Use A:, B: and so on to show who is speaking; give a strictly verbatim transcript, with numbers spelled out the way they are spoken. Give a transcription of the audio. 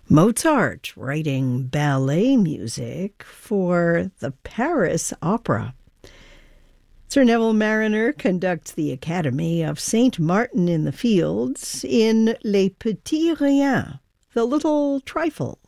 A: Mozart writing ballet music for the Paris Opera. Sir Neville Marriner conducts the Academy of Saint Martin in the Fields in Les Petits Riens, the Little Trifles.